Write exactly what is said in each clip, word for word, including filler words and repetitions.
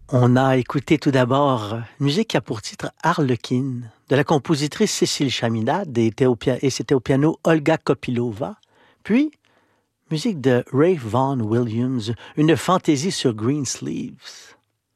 On a écouté tout d'abord une musique qui a pour titre Harlequin, de la compositrice Cécile Chaminade, et, était au pia- et c'était au piano Olga Kopylova. Puis, musique de Ray Vaughan Williams, une fantaisie sur Green Sleeves.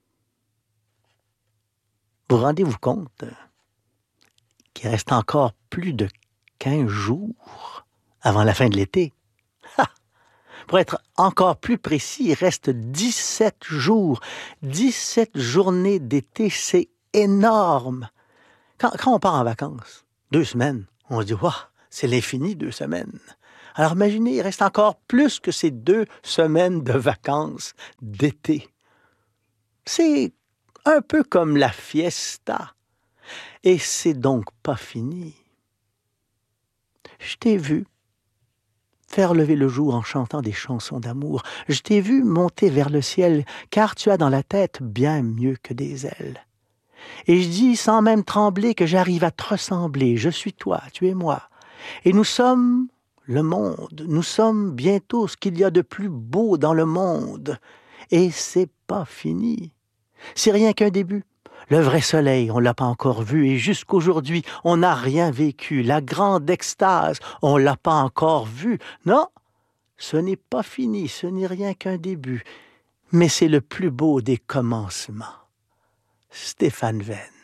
Vous rendez-vous compte qu'il reste encore plus de quinze jours avant la fin de l'été? Ha! Pour être encore plus précis, il reste dix-sept jours. dix-sept journées d'été, c'est énorme. Quand, quand on part en vacances, deux semaines, on se dit, waouh, c'est l'infini, deux semaines. Alors imaginez, il reste encore plus que ces deux semaines de vacances d'été. C'est un peu comme la fiesta. Et c'est donc pas fini. Je t'ai vu faire lever le jour en chantant des chansons d'amour. Je t'ai vu monter vers le ciel, car tu as dans la tête bien mieux que des ailes. Et je dis sans même trembler que j'arrive à te ressembler. Je suis toi, tu es moi. Et nous sommes le monde. Nous sommes bientôt ce qu'il y a de plus beau dans le monde. Et c'est pas fini. C'est rien qu'un début. Le vrai soleil, on l'a pas encore vu, et jusqu'aujourd'hui, on n'a rien vécu. La grande extase, on l'a pas encore vue. Non, ce n'est pas fini, ce n'est rien qu'un début. Mais c'est le plus beau des commencements. Stéphane Venn.